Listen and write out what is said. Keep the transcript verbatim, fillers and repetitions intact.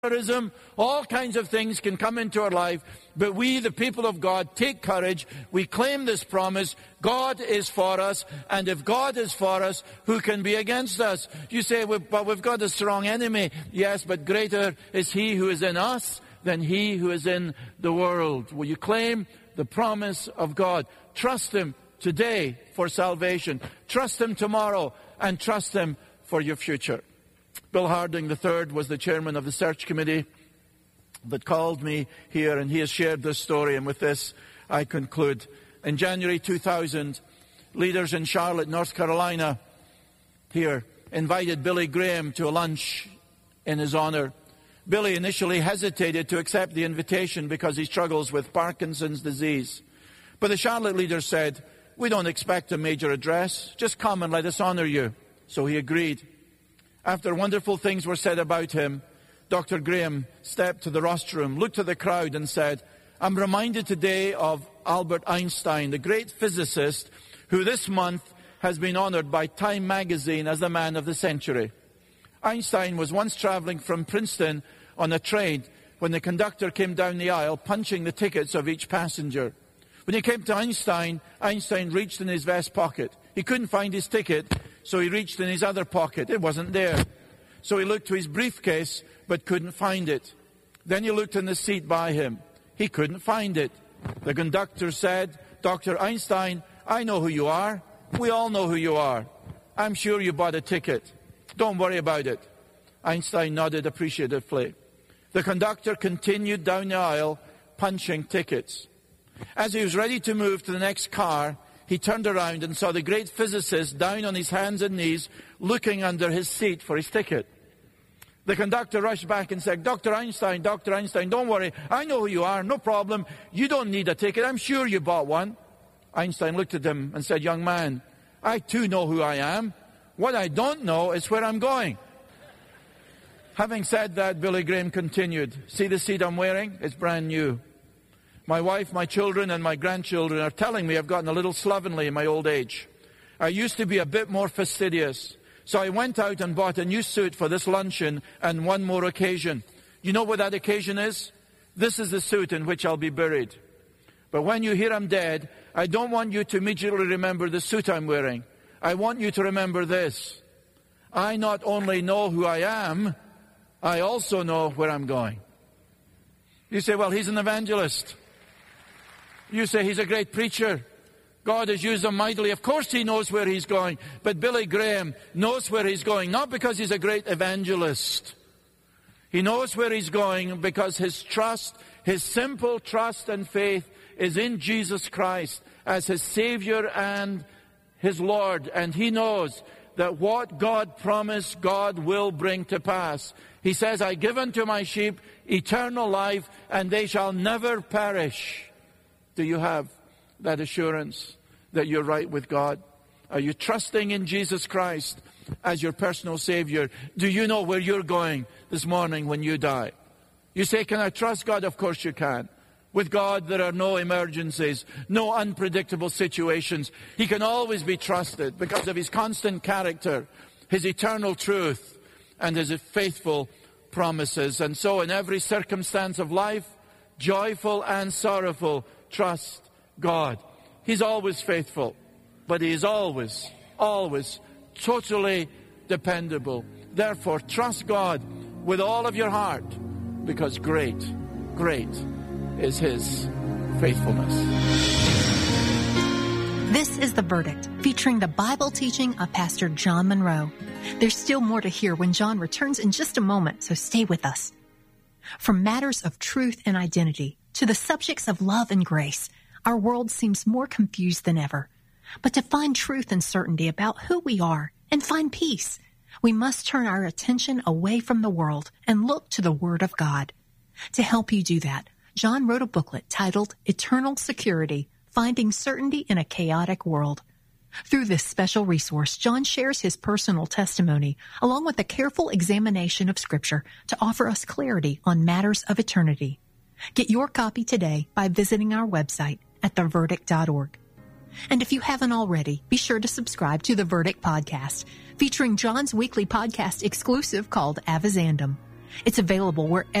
terrorism, all kinds of things can come into our life, but we, the people of God, take courage. We claim this promise. God is for us, and if God is for us, who can be against us? You say, well, but we've got a strong enemy. Yes, but greater is he who is in us than he who is in the world. Will you claim the promise of God? Trust him today for salvation. Trust him tomorrow, and trust him for your future. Bill Harding the third was the chairman of the search committee that called me here, and he has shared this story, and with this I conclude. In January two thousand, leaders in Charlotte, North Carolina, here, invited Billy Graham to a lunch in his honor. Billy initially hesitated to accept the invitation because he struggles with Parkinson's disease. But the Charlotte leaders said, "We don't expect a major address. Just come and let us honor you." So he agreed. After wonderful things were said about him, Doctor Graham stepped to the rostrum, looked at the crowd and said, "I'm reminded today of Albert Einstein, the great physicist who this month has been honored by Time magazine as the man of the century. Einstein was once traveling from Princeton on a train when the conductor came down the aisle punching the tickets of each passenger. When he came to Einstein, Einstein reached in his vest pocket. He couldn't find his ticket, so he reached in his other pocket. It wasn't there. So he looked to his briefcase, but couldn't find it. Then he looked in the seat by him. He couldn't find it. The conductor said, "Doctor Einstein, I know who you are. We all know who you are. I'm sure you bought a ticket. Don't worry about it." Einstein nodded appreciatively. The conductor continued down the aisle, punching tickets. As he was ready to move to the next car, he turned around and saw the great physicist down on his hands and knees, looking under his seat for his ticket. The conductor rushed back and said, "Doctor Einstein, Doctor Einstein, don't worry. I know who you are. No problem. You don't need a ticket. I'm sure you bought one." Einstein looked at him and said, "Young man, I too know who I am. What I don't know is where I'm going." Having said that, Billy Graham continued, "See the seat I'm wearing? It's brand new. My wife, my children, and my grandchildren are telling me I've gotten a little slovenly in my old age. I used to be a bit more fastidious. So I went out and bought a new suit for this luncheon and one more occasion. You know what that occasion is? This is the suit in which I'll be buried. But when you hear I'm dead, I don't want you to immediately remember the suit I'm wearing. I want you to remember this. I not only know who I am, I also know where I'm going." You say, "Well, he's an evangelist." You say, "He's a great preacher. God has used him mightily." Of course he knows where he's going. But Billy Graham knows where he's going, not because he's a great evangelist. He knows where he's going because his trust, his simple trust and faith is in Jesus Christ as his Savior and his Lord. And he knows that what God promised, God will bring to pass. He says, "I give unto my sheep eternal life, and they shall never perish." Do you have that assurance that you're right with God? Are you trusting in Jesus Christ as your personal Savior? Do you know where you're going this morning when you die? You say, "Can I trust God?" Of course you can. With God, there are no emergencies, no unpredictable situations. He can always be trusted because of his constant character, his eternal truth, and his faithful promises. And so in every circumstance of life, joyful and sorrowful, trust God. He's always faithful, but he is always, always totally dependable. Therefore, trust God with all of your heart, because great, great is his faithfulness. This is The Verdict, featuring the Bible teaching of Pastor John Monroe. There's still more to hear when John returns in just a moment, so stay with us. From matters of truth and identity to the subjects of love and grace, our world seems more confused than ever. But to find truth and certainty about who we are and find peace, we must turn our attention away from the world and look to the Word of God. To help you do that, John wrote a booklet titled Eternal Security, Finding Certainty in a Chaotic World. Through this special resource, John shares his personal testimony along with a careful examination of Scripture to offer us clarity on matters of eternity. Get your copy today by visiting our website at the verdict dot org. And if you haven't already, be sure to subscribe to The Verdict Podcast, featuring John's weekly podcast exclusive called Avizandum. It's available wherever